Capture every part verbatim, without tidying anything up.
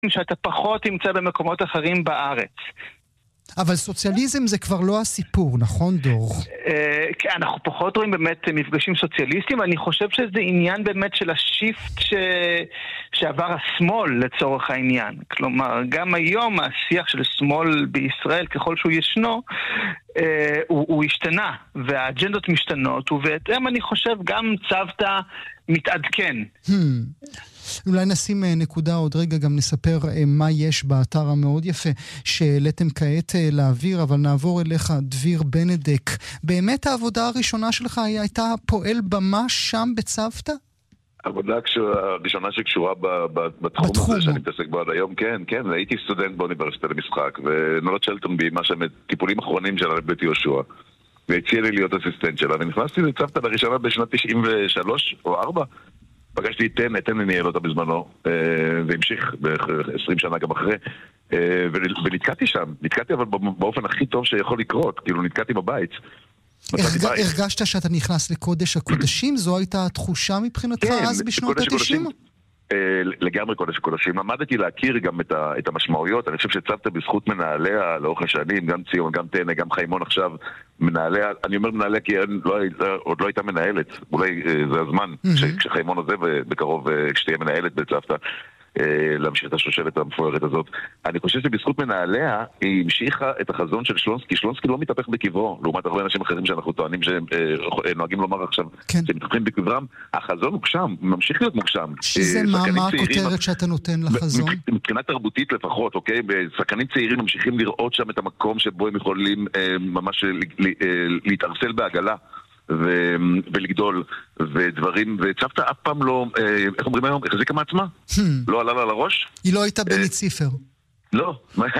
שאתה פחות תמצא במקומות אחרים בארץ. אבל סוציאליזם זה כבר לא הסיפור, נכון דור? כן, אנחנו פחות רואים באמת מפגשים סוציאליסטיים, אני חושב שזה עניין באמת של השיפט ש... שעבר השמאל לצורך העניין. כלומר, גם היום השיח של שמאל בישראל, ככל שהוא ישנו, הוא, הוא השתנה, והאג'נדות משתנות, ובהתאם אני חושב גם צוותא מתעדכן. Hmm. אולי נשים נקודה עוד רגע, גם נספר מה יש באתר המאוד יפה שהעליתם כעת לאוויר, אבל נעבור אליך, דביר בנדק. באמת העבודה הראשונה שלך הייתה פועל במה שם בצוותא? העבודה הראשונה שקשורה בתחום הזה שאני מתעסק בו עד היום, כן, כן, הייתי סטודנט באוניברסיטה למשחק, ונולד שלטון בי, מה שהם טיפולים אחרונים של בית יהושע, והציע לי להיות אסיסטנט שלה, ונכנסתי לצוותא לראשונה בשנת תשעים ושלוש או ארבע, פגשתי את תן, את תן לניהל אותה בזמנו, והמשיך ב-עשרים שנה גם אחרי, ונתקעתי שם, נתקעתי אבל באופן הכי טוב שיכול לקרות, כאילו נתקעתי בבית. הרגשת שאתה נכנס לקודש הקודשים? זו הייתה התחושה מבחינתך אז בשנות ה-תשעים? לגמרי קודש הקודשים. למדתי להכיר גם את המשמעויות. אני חושב שצוותא בזכות מנהליה לאורך השנים, גם ציון, גם תנא, גם חיימון עכשיו, מנהליה, אני אומר מנהליה כי עוד לא הייתה מנהלת. אולי זה הזמן כשחיימון עוזב בקרוב, כשתהיה מנהלת בצוותא, להמשיך את השושלת המפוארת הזאת. אני חושב שבזכות מנהליה היא המשיכה את החזון של שלונסקי. שלונסקי לא מתהפך בקברו, לעומת הרבה אנשים אחרים שאנחנו טוענים שהם נוהגים לומר עכשיו שהם מתהפכים בקברם. החזון מוגשם, ממשיך להיות מוגשם. שזה מה הכותרת שאתה נותן לחזון? מבחינה תרבותית לפחות, אוקיי? שחקנים צעירים ממשיכים לראות שם את המקום שבו הם יכולים ממש להתארסל בעגלה ו... ולגדול ודברים, וצוותא אף פעם לא, איך אומרים היום, החזיקה מעצמה? לא עלה לה לראש? היא לא הייתה בני ציפר. לא.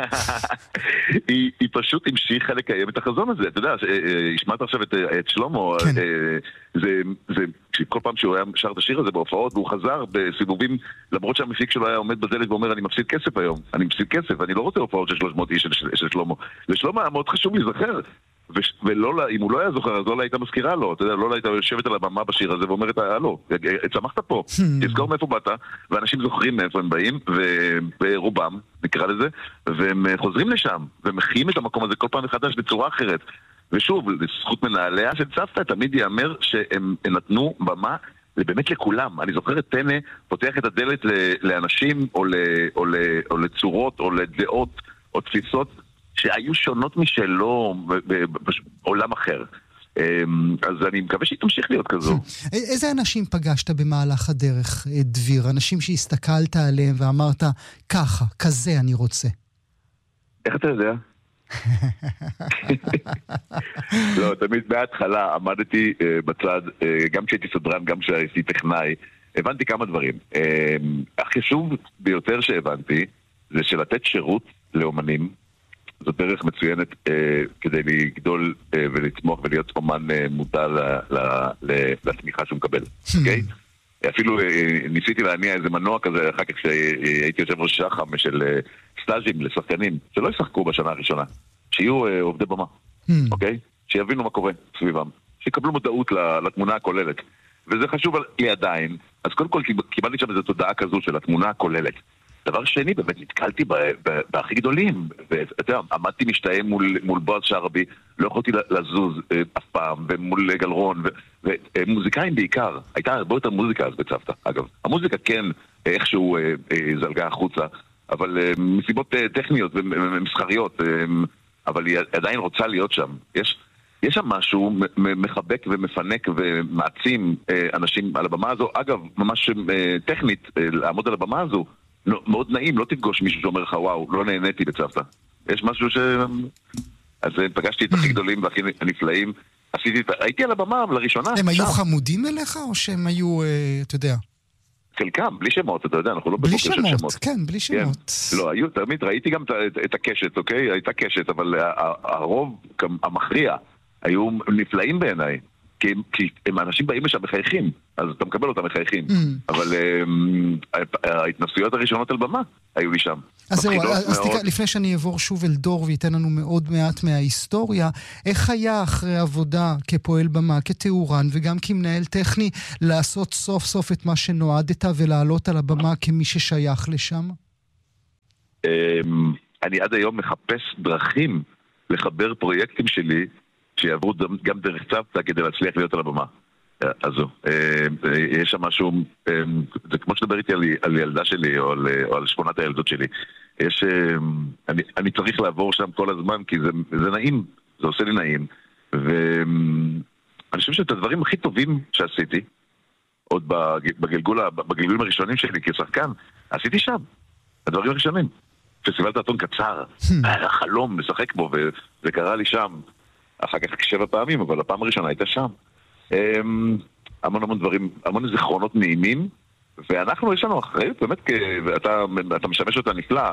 היא, היא פשוט המשיכה לקיים את החזון הזה. אתה יודע, השמעת עכשיו את, את שלמה, כן. זה, זה, כל פעם שהוא היה שר את השיר הזה בהופעות, והוא חזר בסיבובים, למרות שהמפיק שלו היה עומד בדלת ואומר, אני מפסיד כסף היום, אני מפסיד כסף, אני לא רוצה הופעות של שלוש מאות איש של, של שלמה. לשלמה היה מאוד חשוב להיזכר. ולא, אם הוא לא היה זוכר, אז לא הייתה מזכירה לו, אתה יודע, לא הייתה יושבת על הבמה בשיר הזה ואומרת, הלו, צמחת פה, תזכור מאיפה באת, ואנשים זוכרים מאיפה הם באים, ורובם, נקרא לזה, והם חוזרים לשם, ומחיים את המקום הזה כל פעם מחדש בצורה אחרת. ושוב, לזכות מנהליה של צוותא, תמיד יאמר שהם נתנו במה באמת לכולם. אני זוכר את תנא פותח את הדלת לאנשים, או, ל, או, ל, או לצורות, או לדעות, או תפיסות, שהיו שונות משלו בעולם אחר. אז אני מקווה שהיא תמשיך להיות כזו. איזה אנשים פגשת במהלך הדרך, דביר? אנשים שהסתכלת עליהם ואמרת, ככה, כזה אני רוצה. איך אתה יודע? לא, תמיד בהתחלה עמדתי בצד, גם כשהייתי סדרן, גם כשהייתי טכנאי, הבנתי כמה דברים. החשוב ביותר שהבנתי, זה שלתת שירות לאומנים, זו דרך מצוינת אה, כדי לגדול אה, ולצמוח ולהיות אומן אה, מודע ל, ל, ל, לתמיכה שהוא מקבל. אוקיי? אפילו אה, ניסיתי להניע איזה מנוע כזה אחר כך שהייתי יושב ראש שחם של אה, סטאז'ים לשחקנים, שלא ישחקו בשנה הראשונה, שיהיו אה, עובדי במה. אוקיי? שיבינו מה קורה סביבם. שיקבלו מודעות לתמונה הכוללת. וזה חשוב לי עדיין. אז קודם כל קיבלתי שם איזו תודעה כזו של התמונה הכוללת. דבר שני, באמת נתקלתי בהכי גדולים, ואתה יודע, עמדתי משתאה מול, מול בועז שרעבי, לא יכולתי לזוז אף פעם, ומול גלרון, ומוזיקאים בעיקר, הייתה הרבה יותר מוזיקה אז בצוותא, אגב. המוזיקה כן איכשהו זלגה החוצה, אבל מסיבות טכניות ומסחריות, אבל היא עדיין רוצה להיות שם. יש, יש שם משהו מחבק ומפנק ומעצים אנשים על הבמה הזו, אגב, ממש טכנית, לעמוד על הבמה הזו, לא, מאוד נעים, לא תפגוש מישהו שאומר לך, וואו, לא נהניתי בצוותא. יש משהו ש... אז פגשתי את הכי גדולים והכי נפלאים. עשיתי את... הייתי על הבמה לראשונה. הם היו חמודים אליך, או שהם היו, אתה יודע? חלקם, בלי שמות, אתה יודע, אנחנו לא בלי שמות, כן, בלי שמות. לא, היו, תמיד ראיתי גם את הקשת, אוקיי? הייתה קשת, אבל הרוב המכריע היו נפלאים בעיניי. כי, כי הם אנשים באים לשם מחייכים, אז אתה מקבל אותם מחייכים. Mm. אבל um, ההתנסויות הראשונות על במה היו לי שם. אז זהו, אז מאוד... תקרא, לפני שאני אעבור שוב אל דור וייתן לנו מאוד מעט מההיסטוריה, איך היה אחרי עבודה כפועל במה, כתאורן וגם כמנהל טכני, לעשות סוף סוף את מה שנועדת ולעלות על הבמה כמי ששייך לשם? אני עד היום מחפש דרכים לחבר פרויקטים שלי שיעברו גם דרך צוותא כדי להצליח להיות על הבמה. הזו. יש שם משהו, זה כמו שדבר איתי על ילדה שלי או על, או על שכונת הילדות שלי. יש, אני, אני צריך לעבור שם כל הזמן כי זה, זה נעים, זה עושה לי נעים. ואני חושב שאת הדברים הכי טובים שעשיתי, עוד בגלגול, בגלגולים הראשונים שלי כשחקן, עשיתי שם. הדברים הראשונים. פסטיבל תיאטרון קצר, היה חלום לשחק בו, וזה קרה לי שם. אחר כך שבע פעמים, אבל הפעם הראשונה הייתה שם. המון המון דברים, המון זיכרונות נעימים, ואנחנו, יש לנו אחריות, באמת, אתה, אתה משמש אותה נפלא,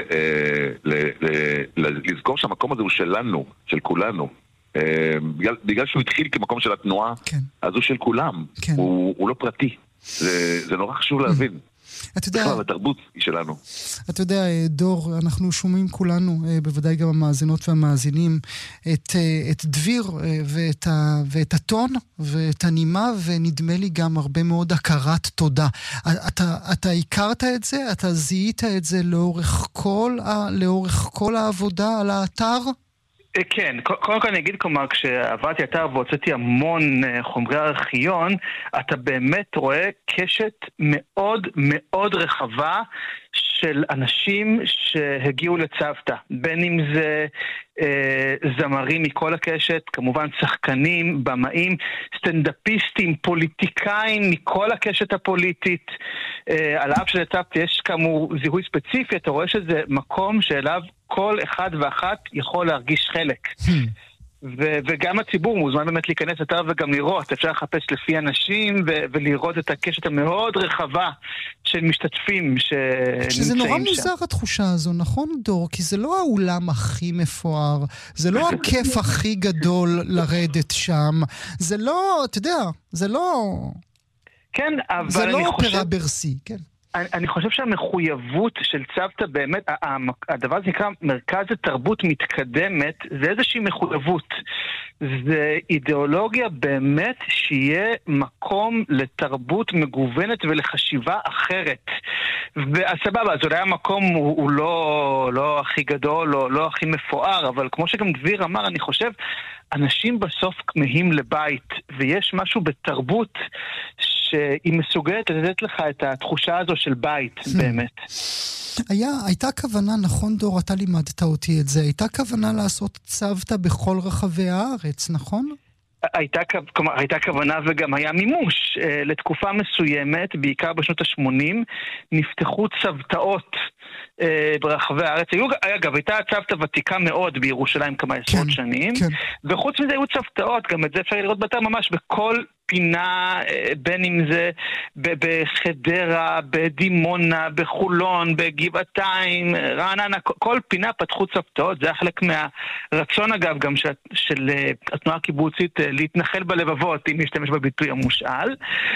לזכור שהמקום הזה הוא שלנו, של כולנו. בגלל, בגלל שהוא התחיל כמקום של התנועה, כן. אז הוא של כולם, כן. הוא, הוא לא פרטי. זה, זה נורא חשוב להבין. אתה יודע, התרבות היא שלנו. אתה יודע, דור, אנחנו שומעים כולנו, בוודאי גם המאזינות והמאזינים, את, את דביר ואת, ה, ואת הטון ואת הנימה, ונדמה לי גם הרבה מאוד הכרת תודה. אתה, אתה הכרת את זה? אתה זיהית את זה לאורך כל, לאורך כל העבודה על האתר? כן, קודם כל אני אגיד, כלומר, כשעברתי אתר והוצאתי המון חומרי ארכיון, אתה באמת רואה קשת מאוד מאוד רחבה של אנשים שהגיעו לצוותא, בין אם זה אה, זמרים מכל הקשת, כמובן שחקנים, במאים, סטנדאפיסטים, פוליטיקאים מכל הקשת הפוליטית. אה, על אף שלצוותא יש כאמור זיהוי ספציפי, אתה רואה שזה מקום שאליו כל אחד ואחת יכול להרגיש חלק. ו- וגם הציבור מוזמן באמת להיכנס אתר וגם לראות, אפשר לחפש לפי אנשים ו- ולראות את הקשת המאוד רחבה של משתתפים שנמצאים שם. שזה נורא מוזר התחושה הזו, נכון דור? כי זה לא האולם הכי מפואר, זה לא הכיף הכי גדול לרדת שם, זה לא, אתה יודע, זה לא... כן, אבל זה לא חושב... אופרה ברסי, כן. אני, אני חושב שהמחויבות של צוותא באמת, הדבר הזה נקרא מרכז התרבות מתקדמת, זה איזושהי מחויבות. זה אידיאולוגיה באמת שיהיה מקום לתרבות מגוונת ולחשיבה אחרת. והסבבה, אז אולי המקום הוא, הוא לא, לא הכי גדול, לא, לא הכי מפואר, אבל כמו שגם דביר אמר, אני חושב, אנשים בסוף כמהים לבית, ויש משהו בתרבות שהיא מסוגלת לתת לך את התחושה הזו של בית, באמת. היה, הייתה כוונה, נכון דור, אתה לימדת אותי את זה, הייתה כוונה לעשות צוותא בכל רחבי הארץ, נכון? הייתה, כלומר, הייתה כוונה וגם היה מימוש. לתקופה מסוימת, בעיקר בשנות ה-שמונים, נפתחו צוותאות ברחבי הארץ. אגב, הייתה צוותא ותיקה מאוד בירושלים כמה עשרות שנים, וחוץ מזה היו צוותאות, גם את זה אפשר לראות באתר ממש בכל פינה, בין אם זה בחדרה, בדימונה, בחולון, בגבעתיים, רעננה, כל פינה פתחו צוותאות. זה היה חלק מהרצון אגב גם של, של התנועה הקיבוצית להתנחל בלבבות, אם להשתמש בביטוי המושאל.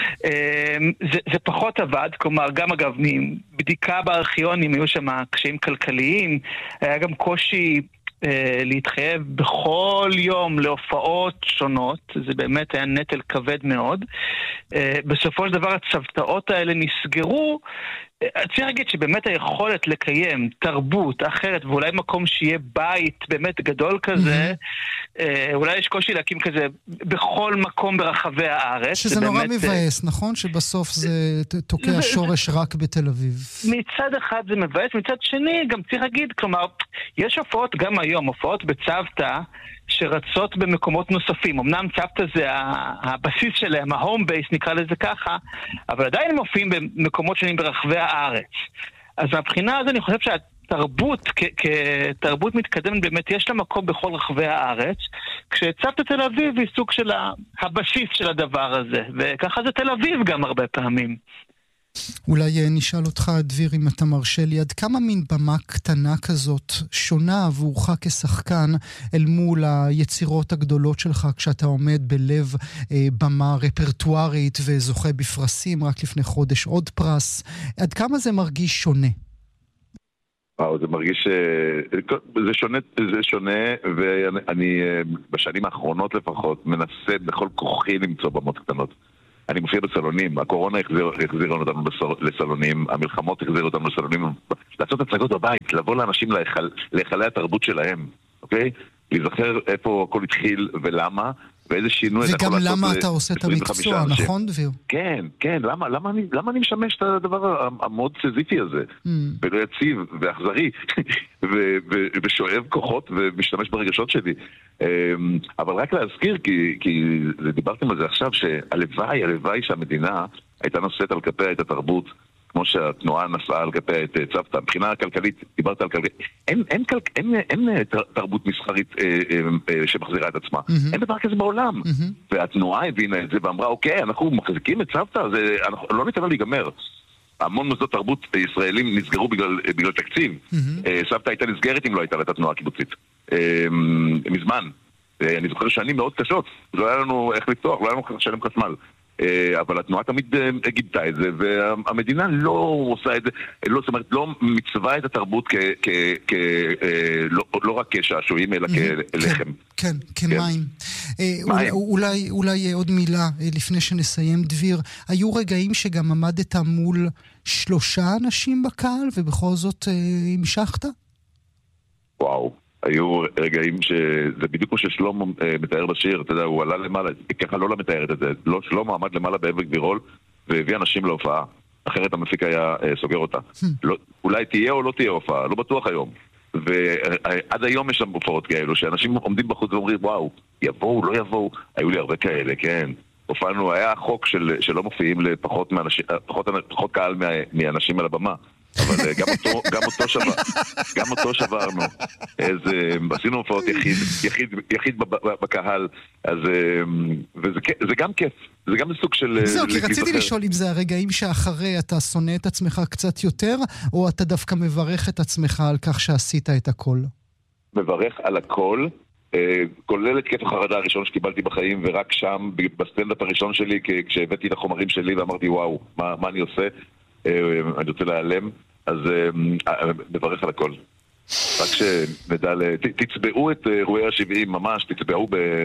זה, זה פחות עבד, כלומר גם אגב מבדיקה בארכיונים היו שם קשיים כלכליים, היה גם קושי להתחייב בכל יום להופעות שונות, זה באמת היה נטל כבד מאוד. בסופו של דבר הצוותאות האלה נסגרו. צריך להגיד שבאמת היכולת לקיים תרבות אחרת, ואולי מקום שיהיה בית באמת גדול כזה, אולי יש קושי להקים כזה בכל מקום ברחבי הארץ. שזה נורא מבאס, נכון? שבסוף זה תוקע שורש רק בתל אביב. מצד אחד זה מבאס, מצד שני גם צריך להגיד, כלומר, יש הופעות גם היום, הופעות בצוותא, שרצות במקומות נוספים. אמנם צוותא זה הבסיס שלהם, ההום בייס נקרא לזה ככה, אבל עדיין הם מופיעים במקומות שונים ברחבי הארץ. אז מהבחינה הזו אני חושב שהתרבות, כתרבות מתקדמת באמת יש לה מקום בכל רחבי הארץ, כשצוותא תל אביב היא סוג של הבסיס של הדבר הזה, וככה זה תל אביב גם הרבה פעמים. אולי נשאל אותך, דביר, אם אתה מרשה לי, עד כמה מין במה קטנה כזאת שונה עבורך כשחקן אל מול היצירות הגדולות שלך כשאתה עומד בלב אה, במה רפרטוארית וזוכה בפרסים, רק לפני חודש עוד פרס, עד כמה זה מרגיש שונה? וואו, זה מרגיש, זה שונה, זה שונה, ואני בשנים האחרונות לפחות מנסה בכל כוחי למצוא במות קטנות. אני מופיע בסלונים, הקורונה החזירה אותנו לסלונים, המלחמות החזירו אותנו לסלונים, לעשות הצגות בבית, לבוא לאנשים להיכלי התרבות שלהם, אוקיי? להיזכר איפה הכל התחיל ולמה, ואיזה שינוי... וגם למה אתה עושה את המקצוע, נכון דביר? כן, כן, למה, למה, אני, למה אני משמש את הדבר המאוד סזיפי הזה? Mm. ולא יציב ואכזרי, ו- ו- ושואב כוחות ומשתמש ברגשות שלי. אבל רק להזכיר, כי, כי דיברתם על זה עכשיו, שהלוואי, הלוואי שהמדינה הייתה נושאת על כפיה את התרבות, כמו שהתנועה נסעה על כפיה את צוותא. מבחינה כלכלית, דיברת על כלכלית, אין, אין, אין, אין, אין תרבות מסחרית אה, אה, שמחזירה את עצמה. Mm-hmm. אין דבר כזה בעולם. Mm-hmm. והתנועה הבינה את זה ואמרה, אוקיי, אנחנו מחזיקים את צוותא, זה, אנחנו לא ניתן לה להיגמר. המון מוסדות תרבות ישראלים נסגרו בגלל, בגלל תקציב. Mm-hmm. אה, צוותא הייתה נסגרת אם לא הייתה את התנועה הקיבוצית. אה, מזמן. אה, אני זוכר שנים מאוד קשות. לא היה לנו איך לפתוח, לא היה לנו לשלם חשמל. אבל התנועה תמיד גיבתה את זה, והמדינה לא עושה את זה, לא, זאת אומרת, לא מצווה את התרבות כ, כ, לא, לא רק כשעשועים, אלא כלחם. כן, כמים. אולי, אולי עוד מילה לפני שנסיים, דביר. היו רגעים שגם עמדת מול שלושה אנשים בקהל, ובכל זאת המשכת? וואו. היו רגעים שזה בדיוק כמו ששלמה מתאר בשיר, אתה יודע, הוא עלה למעלה, ככה לא מתארת את זה, לא, שלמה עמד למעלה בעמק גבירול והביא אנשים להופעה, אחרת המפיק היה סוגר אותה. לא, אולי תהיה או לא תהיה הופעה, לא בטוח היום. ועד היום יש שם הופעות כאלו, שאנשים עומדים בחוץ ואומרים, וואו, יבואו, לא יבואו, היו לי הרבה כאלה, כן. הופענו, היה חוק של, שלא מופיעים לפחות מאנשים, פחות, פחות קהל מאנשים על הבמה. אבל גם אותו, גם אותו שבר, גם אותו שברנו. אז עשינו הופעות יחיד, יחיד, יחיד בקהל, אז וזה זה גם כיף, זה גם סוג של... זהו, כי רציתי לשאול אם זה הרגעים שאחרי אתה שונא את עצמך קצת יותר, או אתה דווקא מברך את עצמך על כך שעשית את הכל? מברך על הכל, כולל את כיף החרדה הראשון שקיבלתי בחיים, ורק שם, בסטנדאפ הראשון שלי, כשהבאתי את החומרים שלי ואמרתי, וואו, מה, מה אני עושה? אני רוצה להיעלם, אז מברך על הכל. רק שנדע, תצבעו את אירועי השבעים ממש, תצבעו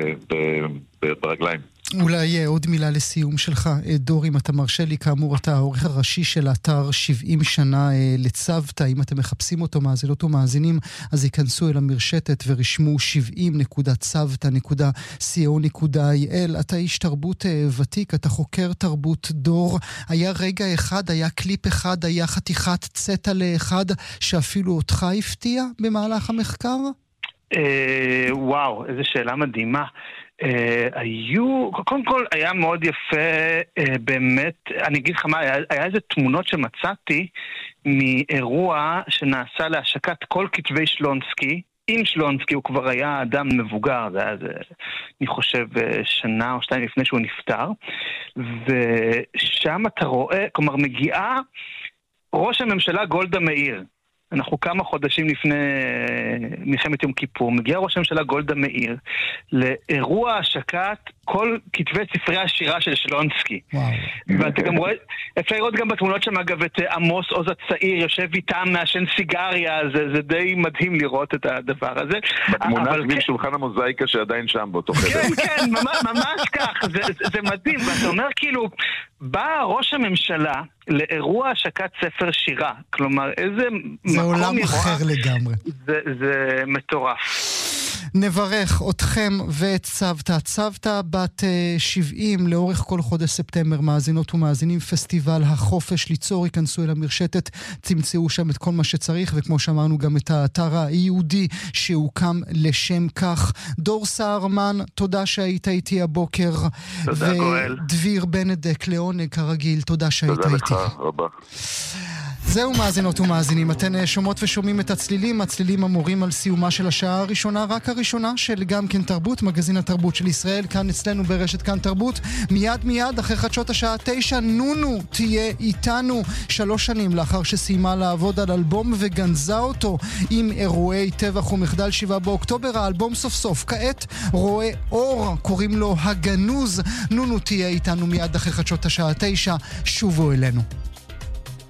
ברגליים. אולי עוד מילה לסיום שלך, דור, אם אתה מרשה לי, כאמור, אתה העורך הראשי של אתר שבעים שנה לצוותא. אם אתם מחפשים אותו, מאזינות ומאזינים, אז ייכנסו אל המרשתת ורשמו שבעים נקודה צוותא נקודה סי או נקודה איי אל. אתה איש תרבות ותיק, אתה חוקר תרבות דור. היה רגע אחד, היה קליפ אחד, היה חתיכת צטע לאחד, שאפילו אותך הפתיע במהלך המחקר? וואו, איזו שאלה מדהימה. Uh, היו, קודם כל היה מאוד יפה, uh, באמת, אני אגיד לך מה, היה, היה איזה תמונות שמצאתי מאירוע שנעשה להשקת כל כתבי שלונסקי. עם שלונסקי הוא כבר היה אדם מבוגר, זה היה, זה, אני חושב, שנה או שתיים לפני שהוא נפטר, ושם אתה רואה, כלומר מגיעה ראש הממשלה גולדה מאיר, אנחנו כמה חודשים לפני מלחמת יום כיפור, מגיע ראש הממשלה גולדה מאיר לאירוע השקת כל כתבי ספרי השירה של שלונסקי. וואו. ואתה גם רואה, אפשר לראות גם בתמונות שם אגב את עמוס עוז הצעיר, יושב איתם מעשן סיגריה, זה, זה די מדהים לראות את הדבר הזה. בתמונה סביב שולחן המוזאיקה שעדיין שם באותו חדר. כן, כן, ממש, ממש כך, זה, זה, זה מדהים, ואתה אומר כאילו, בא ראש הממשלה לאירוע השקת ספר שירה, כלומר איזה זה עולם אחר לגמרי. זה, זה מטורף. נברך אתכם ואת צוותא. צוותא בת שבעים לאורך כל חודש ספטמבר, מאזינות ומאזינים, פסטיבל החופש ליצור, ייכנסו אל המרשתת, תמצאו שם את כל מה שצריך, וכמו שאמרנו גם את האתר היהודי שהוקם לשם כך. דור סהרמן, תודה שהיית איתי הבוקר. תודה גואל. ודביר בנדק, לעונג כרגיל, תודה שהיית איתי. תודה לך רבה. זהו מאזינות ומאזינים, אתן שומעות ושומעים את הצלילים, הצלילים אמורים על סיומה של השעה הראשונה, רק הראשונה של גם כן תרבות, מגזין התרבות של ישראל, כאן אצלנו ברשת כאן תרבות. מיד מיד אחרי חדשות השעה תשע, נונו תהיה איתנו, שלוש שנים לאחר שסיימה לעבוד על אלבום וגנזה אותו עם אירועי טבח ומחדל שבעה באוקטובר, האלבום סוף סוף כעת רואה אור, קוראים לו הגנוז. נונו תהיה איתנו מיד אחרי חדשות השעה תשע, שובו אלינו.